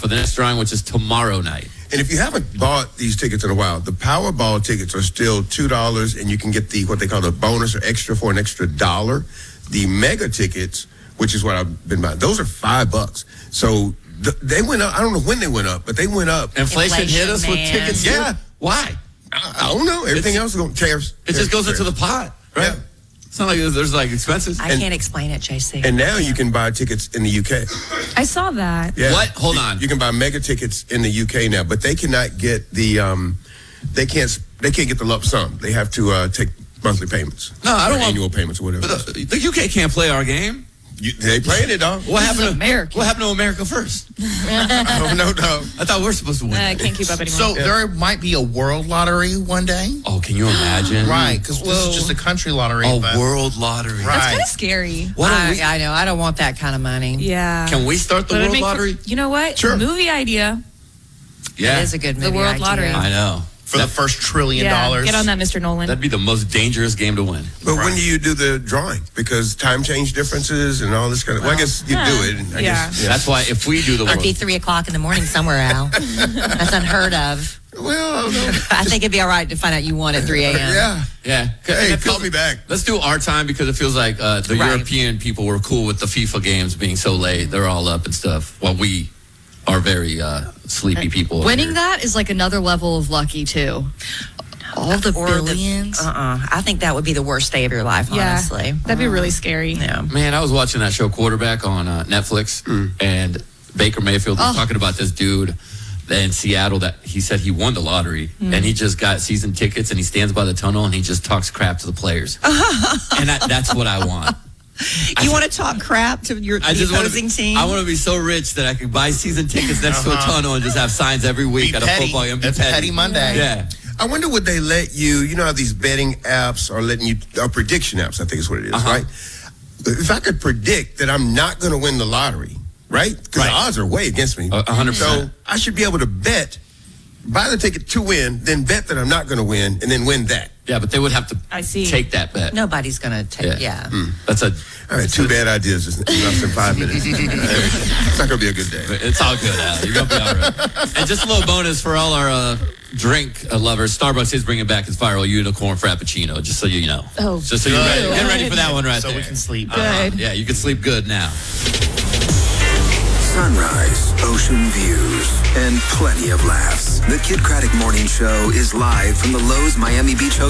for the next drawing, which is tomorrow night. And if you haven't bought these tickets in a while, the Powerball tickets are still $2, and you can get what they call the bonus or extra for an extra $1. The mega tickets, which is what I've been buying, those are $5. So they went up. I don't know when they went up, but they went up. Inflation hit us with man. tickets. Yeah. Why? I don't know. Everything else is going tariffs. It just goes into the pot, right? Yeah. It's not like there's like expenses. I can't explain it, JC. And now you can buy tickets in the UK. I saw that. Yeah. What? Hold on. You can buy mega tickets in the UK now, but they cannot get the they can't get the lump sum. They have to take monthly payments. No, I don't want annual payments or whatever. The UK can't play our game. They playing it, dog. What happened to America? What happened to America first? Oh, no. I thought we were supposed to win. I can't keep up anymore. So there might be a world lottery one day. Oh, can you imagine? Right, because this is just a country lottery. Oh, but- world lottery. That's Right. kind of scary. I know. I don't want that kind of money. Yeah. Can we start the But it'd world make lottery? You know what? Sure. Movie idea. Yeah. It is a good movie The World idea. Lottery. I know. For the first $1 trillion. Yeah. Get on that, Mr. Nolan. That'd be the most dangerous game to win. But when do you do the drawing? Because time change differences and all this kind of. Well, I guess you do it. And I guess, That's why if we do the It'd be world, 3 o'clock in the morning somewhere, Al. That's unheard of. Well, I don't know. I think it'd be all right to find out you won at 3 a.m. Yeah. yeah. Hey, It call feels- me back. Let's do our time because it feels like the Right. European people were cool with the FIFA games being so late. They're all up and stuff. While we are very sleepy people. over Winning here. that is like another level of lucky too. All the Or billions. I think that would be the worst day of your life, Yeah. honestly. That'd be really scary. Yeah. Man, I was watching that show Quarterback on Netflix, and Baker Mayfield was talking about this dude in Seattle that he said he won the lottery, and he just got season tickets, and he stands by the tunnel and he just talks crap to the players. And that's what I want. You want to talk crap to your opposing team? I want to be so rich that I can buy season tickets next to a tunnel and just have signs every week Be at a petty. football game. That's Petty Monday. Yeah. I wonder would they let you know how these betting apps are letting you, prediction apps, I think is what it is, right? If I could predict that I'm not going to win the lottery, right? Because the odds are way against me. 100%. So I should be able to bet, buy the ticket to win, then bet that I'm not going to win, and then win that. Yeah, but they would have to take that bet. Nobody's going to take, yeah. That's a... All right, 2 bad ideas in less than 5 minutes. It's not going to be a good day. It's all good, Al. You're going to be all right. And just a little bonus for all our drink lovers. Starbucks is bringing back its viral unicorn frappuccino, just so you know. Oh, just so you're ready. Get ready for that one right there. So we can sleep. Good. Yeah, you can sleep good now. Sunrise, ocean views, and plenty of laughs. The Kid Craddock Morning Show is live from the Lowe's Miami Beach Hotel.